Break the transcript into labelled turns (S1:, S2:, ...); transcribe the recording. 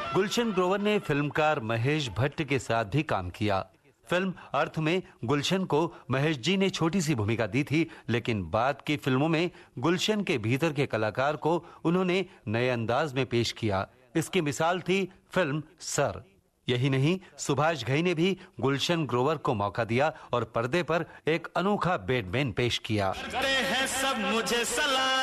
S1: गुलशन ग्रोवर ने फिल्मकार महेश भट्ट के साथ भी काम किया। फिल्म अर्थ में गुलशन को महेश जी ने छोटी सी भूमिका दी थी, लेकिन बाद की फिल्मों में गुलशन के भीतर के कलाकार को उन्होंने नए अंदाज में पेश किया। इसकी मिसाल थी फिल्म सर। यही नहीं, सुभाष घई ने भी गुलशन ग्रोवर को मौका दिया और पर्दे पर एक अनोखा बैटमैन पेश किया।
S2: करते हैं सब मुझे सलाम।